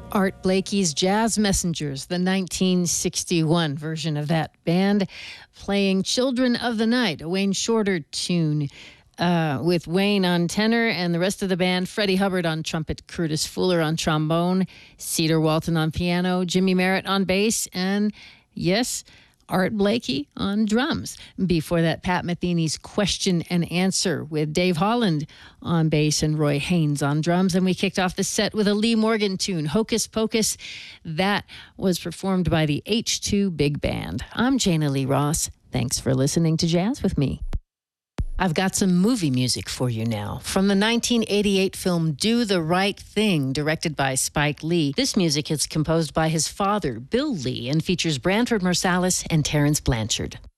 Art Blakey's Jazz Messengers, the 1961 version of that band, playing Children of the Night, a Wayne Shorter tune, with Wayne on tenor and the rest of the band, Freddie Hubbard on trumpet, Curtis Fuller on trombone, Cedar Walton on piano, Jimmy Merritt on bass, and yes, Art Blakey on drums. Before that, Pat Metheny's Question and Answer with Dave Holland on bass and Roy Haynes on drums. And we kicked off the set with a Lee Morgan tune, Hocus Pocus. That was performed by the H2 Big Band. I'm Jana Lee Ross. Thanks for listening to Jazz with me. I've got some movie music for you now. From the 1988 film Do the Right Thing, directed by Spike Lee. This music is composed by his father, Bill Lee, and features Branford Marsalis and Terrence Blanchard.